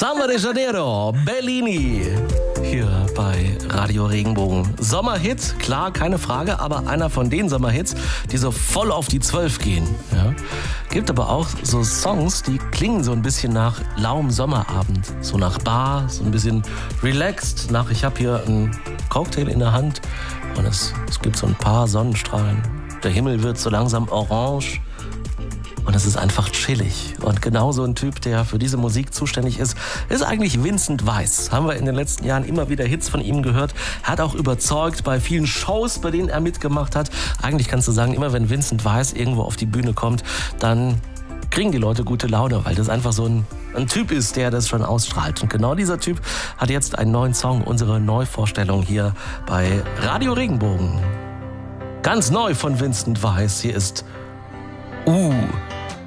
Samba de Janeiro, Bellini. Hier bei Radio Regenbogen. Sommerhit, klar, keine Frage, aber einer von den Sommerhits, die so voll auf die 12 gehen. Ja. Gibt aber auch so Songs, die klingen so ein bisschen nach lauem Sommerabend. So nach Bar, so ein bisschen relaxed, nach ich habe hier einen Cocktail in der Hand und es gibt so ein paar Sonnenstrahlen. Der Himmel wird so langsam orange. Und es ist einfach chillig. Und genau so ein Typ, der für diese Musik zuständig ist, ist eigentlich Vincent Weiss. Haben wir in den letzten Jahren immer wieder Hits von ihm gehört. Hat auch überzeugt bei vielen Shows, bei denen er mitgemacht hat. Eigentlich kannst du sagen, immer wenn Vincent Weiss irgendwo auf die Bühne kommt, dann kriegen die Leute gute Laune, weil das einfach so ein Typ ist, der das schon ausstrahlt. Und genau dieser Typ hat jetzt einen neuen Song, unsere Neuvorstellung hier bei Radio Regenbogen. Ganz neu von Vincent Weiss. Hier ist